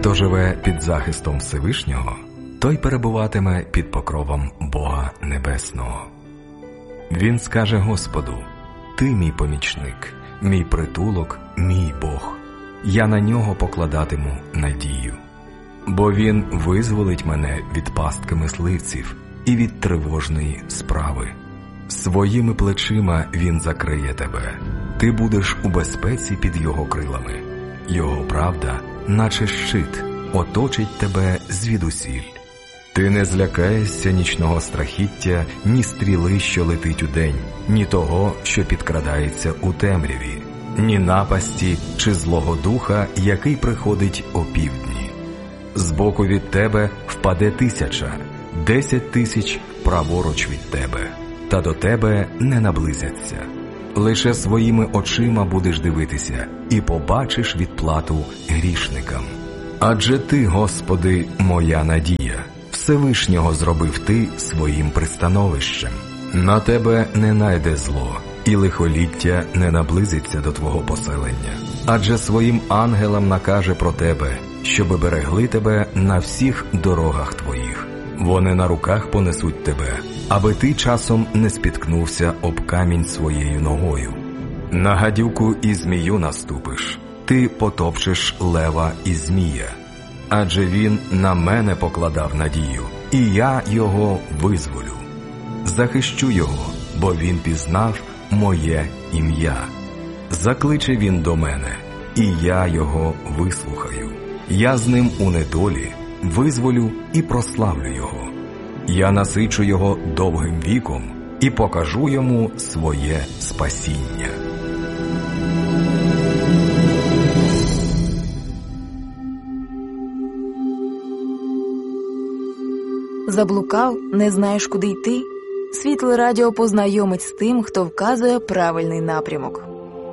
Хто живе під захистом Всевишнього, той перебуватиме під покровом Бога Небесного. Він скаже Господу: «Ти мій помічник, мій притулок, мій Бог. Я на нього покладатиму надію. Бо він визволить мене від пастки мисливців і від тривожної справи. Своїми плечима він закриє тебе. Ти будеш у безпеці під його крилами. Його правда, наче щит, оточить тебе звідусіль. Ти не злякаєшся нічного страхіття, ні стріли, що летить удень, ні того, що підкрадається у темряві, ні напасті чи злого духа, який приходить опівдні. Збоку від тебе впаде 1000, 10 000 праворуч від тебе, та до тебе не наблизяться. Лише своїми очима будеш дивитися і побачиш відплату грішникам. Адже ти, Господи, моя надія, Всевишнього зробив ти своїм пристановищем. На тебе не найде зло, і лихоліття не наблизиться до твого поселення. Адже своїм ангелам накаже про тебе, щоби берегли тебе на всіх дорогах твоїх. Вони на руках понесуть тебе, аби ти часом не спіткнувся об камінь своєю ногою. На гадюку і змію наступиш, ти потопчеш лева і змія. Адже він на мене покладав надію, і я його визволю. Захищу його, бо він пізнав моє ім'я. Закличе він до мене, і я його вислухаю. Я з ним у недолі визволю і прославлю його. Я насичу його довгим віком і покажу йому своє спасіння. Заблукав, не знаєш, куди йти? Світле радіо познайомить з тим, хто вказує правильний напрямок.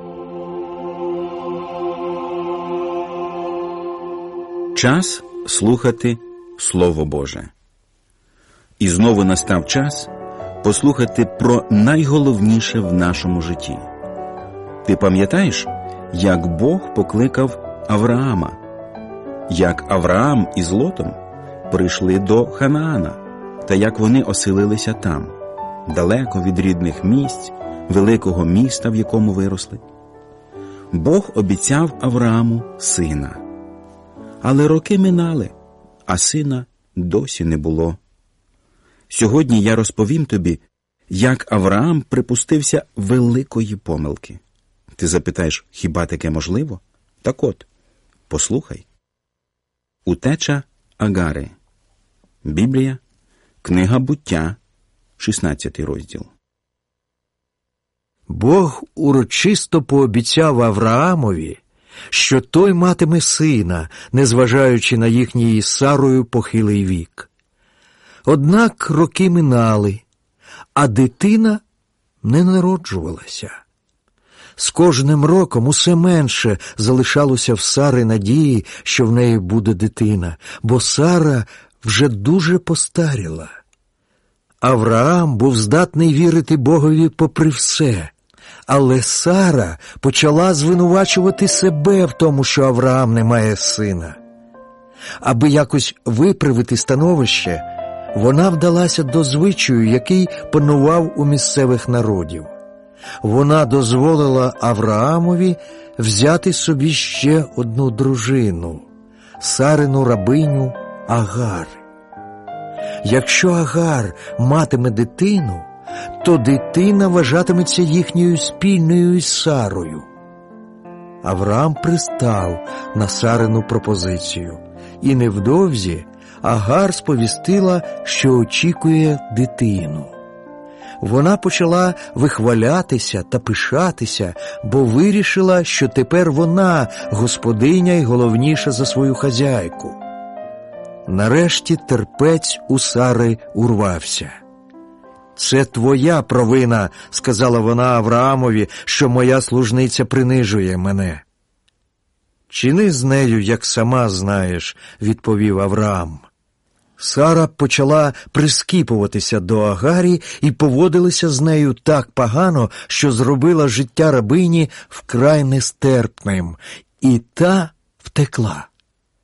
Час слухати Слово Боже. І знову настав час послухати про найголовніше в нашому житті. Ти пам'ятаєш, як Бог покликав Авраама? Як Авраам із Лотом прийшли до Ханаана, та як вони оселилися там, далеко від рідних місць, великого міста, в якому виросли? Бог обіцяв Аврааму сина. Але роки минали, а сина досі не було. Сьогодні я розповім тобі, як Авраам припустився великої помилки. Ти запитаєш, хіба таке можливо? Так от, послухай. Утеча Агари. Біблія, книга Буття, 16 розділ. Бог урочисто пообіцяв Авраамові, що той матиме сина, незважаючи на їхній із Сарою похилий вік. Однак роки минали, а дитина не народжувалася. З кожним роком усе менше залишалося в Сари надії, що в неї буде дитина, бо Сара вже дуже постаріла. Авраам був здатний вірити Богові попри все, але Сара почала звинувачувати себе в тому, що Авраам не має сина. Аби якось виправити становище, вона вдалася до звичаю, який панував у місцевих народів. Вона дозволила Авраамові взяти собі ще одну дружину – Сарину рабиню Агар. Якщо Агар матиме дитину, то дитина вважатиметься їхньою спільною із Сарою. Авраам пристав на Сарину пропозицію, і невдовзі Агар сповістила, що очікує дитину. Вона почала вихвалятися та пишатися, бо вирішила, що тепер вона господиня й головніша за свою хазяйку. Нарешті терпець у Сари урвався. «Це твоя провина», – сказала вона Авраамові, – «що моя служниця принижує мене». «Чини з нею, як сама знаєш», – відповів Авраам. Сара почала прискіпуватися до Агарі і поводилася з нею так погано, що зробила життя рабині вкрай нестерпним, і та втекла.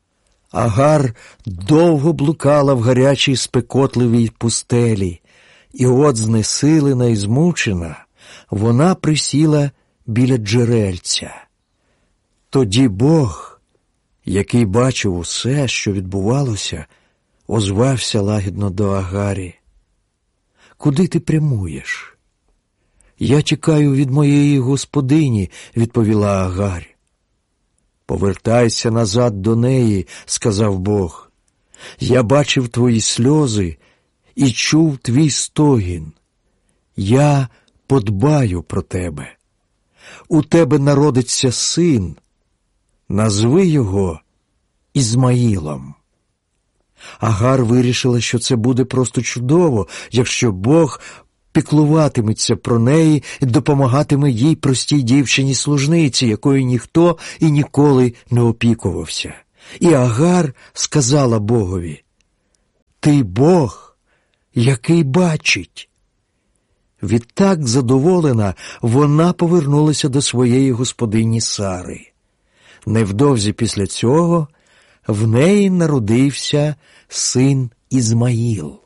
Агар довго блукала в гарячій спекотливій пустелі, і от знесилена і змучена, вона присіла біля джерельця. Тоді Бог, який бачив усе, що відбувалося, озвався лагідно до Агарі. «Куди ти прямуєш?» «Я тікаю від моєї господині», – відповіла Агар. «Повертайся назад до неї», – сказав Бог. «Я бачив твої сльози і чув твій стогін. Я подбаю про тебе. У тебе народиться син, назви його Ізмаїлом». Агар вирішила, що це буде просто чудово, якщо Бог піклуватиметься про неї і допомагатиме їй, простій дівчині-служниці, якою ніхто і ніколи не опікувався. І Агар сказала Богові: «Ти Бог, який бачить». Відтак, задоволена, вона повернулася до своєї господині Сари. Невдовзі після цього в неї народився син Ізмаїл.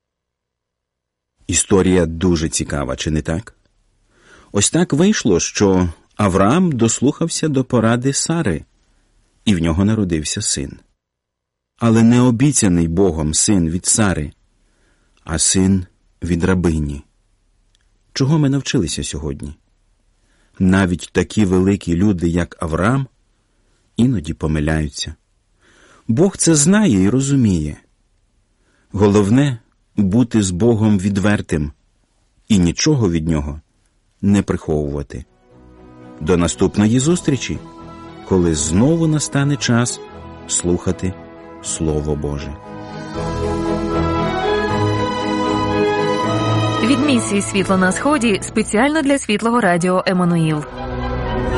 Історія дуже цікава, чи не так? Ось так вийшло, що Авраам дослухався до поради Сари, і в нього народився син. Але не обіцяний Богом син від Сари, а син від рабині. Чого ми навчилися сьогодні? Навіть такі великі люди, як Авраам, іноді помиляються. Бог це знає і розуміє. Головне – бути з Богом відвертим і нічого від Нього не приховувати. До наступної зустрічі, коли знову настане час слухати Слово Боже. Від місії «Світло на сході» спеціально для Світлого Радіо Еммануїл.